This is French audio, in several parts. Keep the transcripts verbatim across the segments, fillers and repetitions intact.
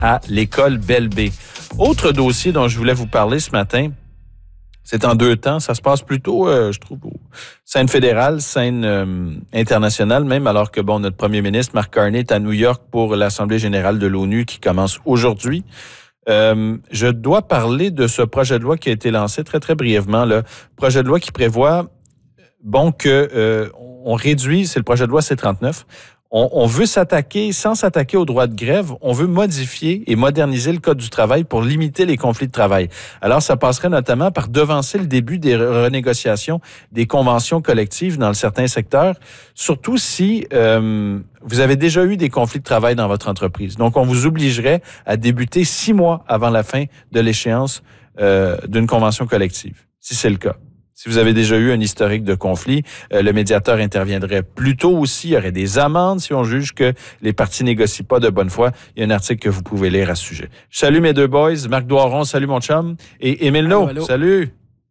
à l'école Belle-Bé. Autre dossier dont je voulais vous parler ce matin, c'est en deux temps. Ça se passe plutôt, euh, je trouve, scène fédérale, scène euh, internationale même, alors que bon, notre premier ministre, Mark Carney, est à New York pour l'Assemblée générale de l'ONU qui commence aujourd'hui. Euh, je dois parler de ce projet de loi qui a été lancé très, très brièvement. Le projet de loi qui prévoit, bon, que euh, on réduit, c'est le projet de loi C trente-neuf, On, on veut s'attaquer, sans s'attaquer au droit de grève, on veut modifier et moderniser le Code du travail pour limiter les conflits de travail. Alors, ça passerait notamment par devancer le début des renégociations des conventions collectives dans certains secteurs, surtout si euh, vous avez déjà eu des conflits de travail dans votre entreprise. Donc, on vous obligerait à débuter six mois avant la fin de l'échéance euh, d'une convention collective, si c'est le cas. Si vous avez déjà eu un historique de conflit, euh, le médiateur interviendrait plus tôt aussi. Il y aurait des amendes si on juge que les parties négocient pas de bonne foi. Il y a un article que vous pouvez lire à ce sujet. Je salue mes deux boys. Marc Doiron, salut mon chum. Et Émile No, salut.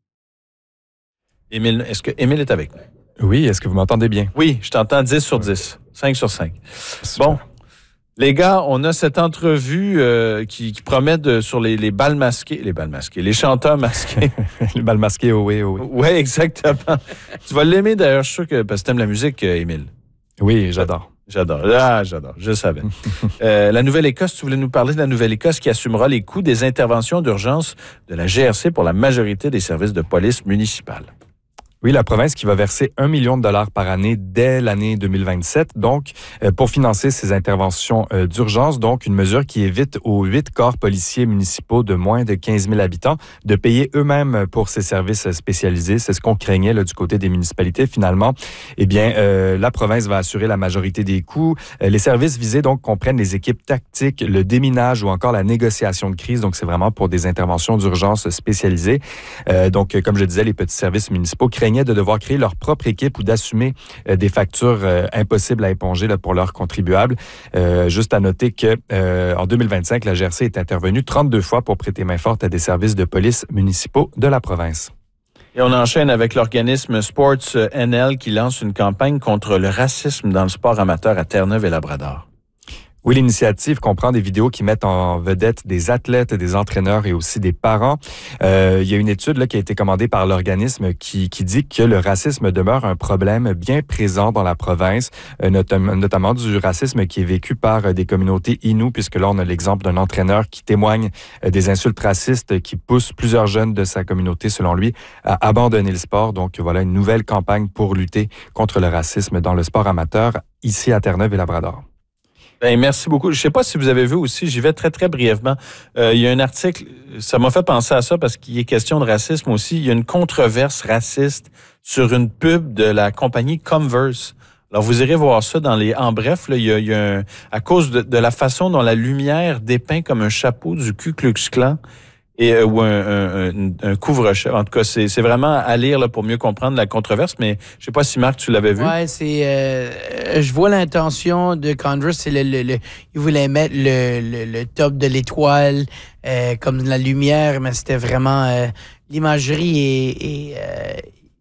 Émile, est-ce que Émile est avec nous? Oui, est-ce que vous m'entendez bien? Oui, je t'entends dix sur dix. cinq sur cinq. Super. Bon. Les gars, on a cette entrevue euh, qui, qui promet de, sur les, les balles masquées, les balles masquées, les chanteurs masqués. Les balles masquées, oh oui, oh oui. Oui, exactement. Tu vas l'aimer d'ailleurs, je suis sûr que, parce que tu aimes la musique, Émile. Oui, j'adore. J'adore. Ah, j'adore. Je savais. euh, la Nouvelle-Écosse, tu voulais nous parler de la Nouvelle-Écosse qui assumera les coûts des interventions d'urgence de la G R C pour la majorité des services de police municipale. Oui, la province qui va verser un million de dollars par année dès l'année deux mille vingt-sept, donc euh, pour financer ces interventions euh, d'urgence, donc une mesure qui évite aux huit corps policiers municipaux de moins de quinze mille habitants de payer eux-mêmes pour ces services spécialisés. C'est ce qu'on craignait là, du côté des municipalités. Finalement, eh bien, euh, la province va assurer la majorité des coûts. Euh, les services visés donc comprennent les équipes tactiques, le déminage ou encore la négociation de crise. Donc, c'est vraiment pour des interventions d'urgence spécialisées. Euh, donc, comme je disais, les petits services municipaux craignent de devoir créer leur propre équipe ou d'assumer euh, des factures euh, impossibles à éponger là, pour leurs contribuables. Euh, juste à noter que euh, en deux mille vingt-cinq, la G R C est intervenue trente-deux fois pour prêter main forte à des services de police municipaux de la province. Et on enchaîne avec l'organisme Sports N L qui lance une campagne contre le racisme dans le sport amateur à Terre-Neuve et Labrador. Oui, l'initiative comprend des vidéos qui mettent en vedette des athlètes, des entraîneurs et aussi des parents. Euh, il y a une étude là, qui a été commandée par l'organisme qui, qui dit que le racisme demeure un problème bien présent dans la province, euh, notam- notamment du racisme qui est vécu par euh, des communautés Innu, puisque là, on a l'exemple d'un entraîneur qui témoigne euh, des insultes racistes qui poussent plusieurs jeunes de sa communauté, selon lui, à abandonner le sport. Donc, voilà une nouvelle campagne pour lutter contre le racisme dans le sport amateur ici à Terre-Neuve et Labrador. Ben, merci beaucoup. Je ne sais pas si vous avez vu aussi, j'y vais très, très brièvement. Euh, il y a un article, ça m'a fait penser à ça parce qu'il est question de racisme aussi. Il y a une controverse raciste sur une pub de la compagnie Converse. Alors, vous irez voir ça dans les... En bref, là, il y a, il y a un, à cause de, de la façon dont la lumière dépeint comme un chapeau du Ku Klux Klan et, euh, ou un, un, un, un couvre-chef. En tout cas, c'est, c'est vraiment à lire là, pour mieux comprendre la controverse, mais je ne sais pas si, Marc, tu l'avais vu. Oui, c'est... Euh, je vois l'intention de Converse, c'est le... le, le ils voulaient mettre le, le, le top de l'étoile euh, comme de la lumière, mais c'était vraiment... Euh, l'imagerie et... et euh,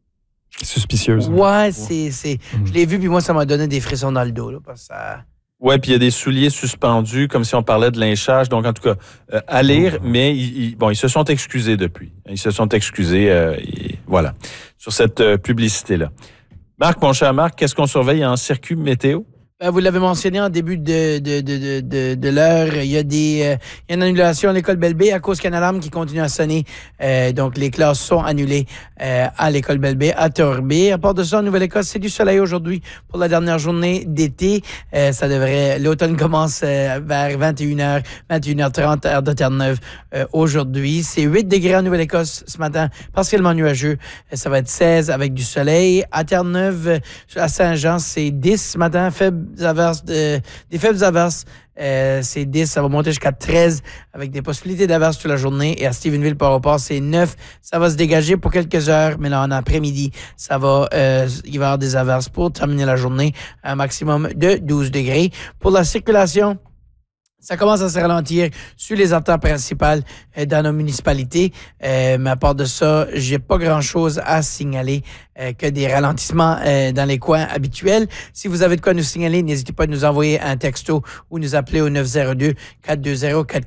suspicieuse. Ouais, c'est... c'est mmh. Je l'ai vu, puis moi, ça m'a donné des frissons dans le dos, là, parce que ça... Oui, puis il y a des souliers suspendus, comme si on parlait de lynchage. Donc, en tout cas, euh, à lire, mmh. mais ils, ils, bon, ils se sont excusés depuis. Ils se sont excusés, euh, et, voilà, sur cette euh, publicité-là. Marc, mon cher Marc, qu'est-ce qu'on surveille en circuit météo? Vous l'avez mentionné en début de, de, de, de, de l'heure, il y a des euh, il y a une annulation à l'école Belle-Bé à cause qu'il y a une alarme qui continue à sonner. Euh, donc, les classes sont annulées euh, à l'école Belle-Bé, à Torbay. À part de ça, en Nouvelle-Écosse, c'est du soleil aujourd'hui pour la dernière journée d'été. Euh, ça devrait... L'automne commence euh, vers vingt et une heures, vingt et une heures trente, heure de Terre-Neuve euh, aujourd'hui. C'est huit degrés en Nouvelle-Écosse ce matin, partiellement nuageux. Ça va être seize avec du soleil. À Terre-Neuve, à Saint-Jean, c'est dix ce matin, faible Des, averses de, des faibles averses, euh, c'est dix, ça va monter jusqu'à treize avec des possibilités d'averses toute la journée. Et à Stephenville, par rapport, c'est neuf. Ça va se dégager pour quelques heures, mais là, en après-midi, ça va, euh, il va y avoir des averses pour terminer la journée, un maximum de douze degrés. Pour la circulation, ça commence à se ralentir sur les artères principales euh, dans nos municipalités. Euh, mais à part de ça, j'ai pas grand-chose à signaler euh, que des ralentissements euh, dans les coins habituels. Si vous avez de quoi nous signaler, n'hésitez pas à nous envoyer un texto ou nous appeler au neuf zéro deux, quatre deux zéro, quatre